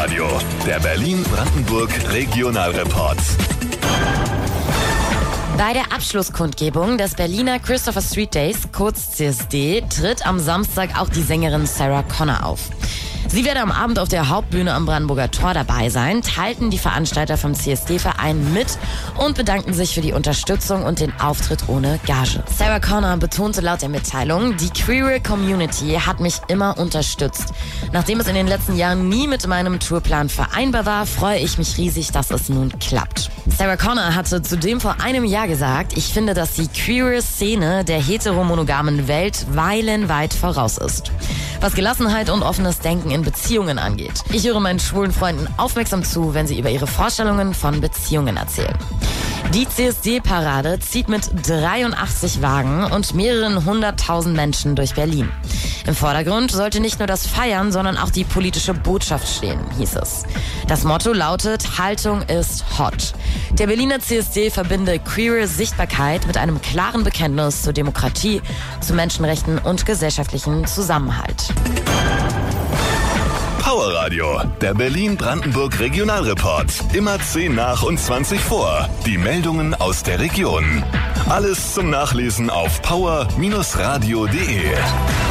Powerradio, der Berlin-Brandenburg Regionalreport. Bei der Abschlusskundgebung des Berliner Christopher Street Days, kurz CSD, tritt am Samstag auch die Sängerin Sarah Connor auf. Sie werde am Abend auf der Hauptbühne am Brandenburger Tor dabei sein, teilten die Veranstalter vom CSD-Verein mit und bedankten sich für die Unterstützung und den Auftritt ohne Gage. Sarah Connor betonte laut der Mitteilung, die queere Community hat mich immer unterstützt. Nachdem es in den letzten Jahren nie mit meinem Tourplan vereinbar war, freue ich mich riesig, dass es nun klappt. Sarah Connor hatte zudem vor einem Jahr gesagt, ich finde, dass die queere Szene der heteromonogamen Welt meilenweit voraus ist, was Gelassenheit und offenes Denken in Beziehungen angeht. Ich höre meinen schwulen Freunden aufmerksam zu, wenn sie über ihre Vorstellungen von Beziehungen erzählen. Die CSD-Parade zieht mit 83 Wagen und mehreren 100.000 Menschen durch Berlin. Im Vordergrund sollte nicht nur das Feiern, sondern auch die politische Botschaft stehen, hieß es. Das Motto lautet, Haltung ist hot. Der Berliner CSD verbinde queere Sichtbarkeit mit einem klaren Bekenntnis zur Demokratie, zu Menschenrechten und gesellschaftlichen Zusammenhalt. Powerradio, der Berlin-Brandenburg Regionalreport. Immer 10 nach und 20 vor. Die Meldungen aus der Region. Alles zum Nachlesen auf power-radio.de.